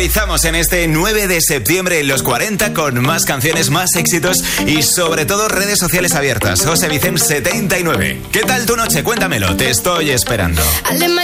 Estamos en este 9 de septiembre en los 40 con más canciones, más éxitos y sobre todo redes sociales abiertas. José Vicente 79. ¿Qué tal tu noche? Cuéntamelo, te estoy esperando.